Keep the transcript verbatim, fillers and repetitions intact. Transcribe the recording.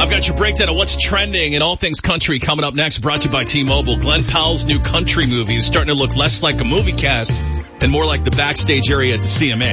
I've got your breakdown of what's trending in all things country coming up next, brought to you by T-Mobile. Glenn Powell's new country movie is starting to look less like a movie cast and more like the backstage area at the C M A.